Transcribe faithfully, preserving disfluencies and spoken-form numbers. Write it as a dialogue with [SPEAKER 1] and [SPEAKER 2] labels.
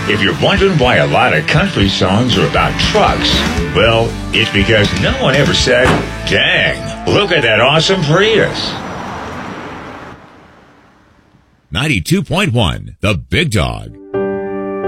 [SPEAKER 1] If you're wondering why a lot of country songs are about trucks, well, it's because no one ever said, dang, look at that awesome Prius.
[SPEAKER 2] ninety-two point one, The Big Dog.